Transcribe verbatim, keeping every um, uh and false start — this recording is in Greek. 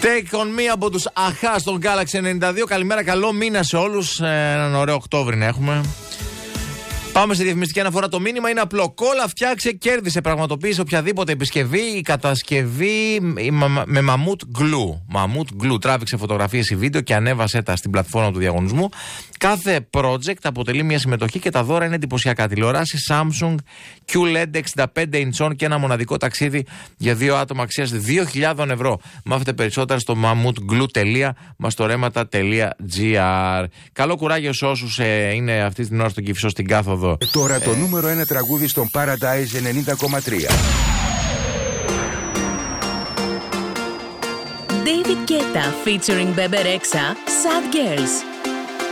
Take on me από τους Αχά στον Galaxy ενενήντα δύο. Καλημέρα, καλό μήνα σε όλους. Έναν ωραίο Οκτώβρη να έχουμε. Πάμε στη διαφημιστική αναφορά. Το μήνυμα είναι απλό. Κόλλα, φτιάξε, κέρδισε, πραγματοποίησε οποιαδήποτε επισκευή ή κατασκευή με μαμούτ γκλου. Μαμούτ γκλου. Τράβηξε φωτογραφίες ή βίντεο και ανέβασε τα στην πλατφόρμα του διαγωνισμού. Κάθε project αποτελεί μια συμμετοχή και τα δώρα είναι εντυπωσιακά. Τηλεοράση Samsung κιου ελ ι ντι εξήντα πέντε ιντσών και ένα μοναδικό ταξίδι για δύο άτομα αξίας δύο χιλιάδες ευρώ. Μάθετε περισσότερα στο mammootglue τελεία μαστορέματα τελεία τζι άρ. Καλό κουράγιο σε όσους ε, είναι αυτή την ώρα στον Κηφισό στην κάθοδο. Τώρα το νούμερο ένα τραγούδι στον Paradise ενενήντα κόμμα τρία. David Guetta featuring Bebe Rexha, Sad Girls.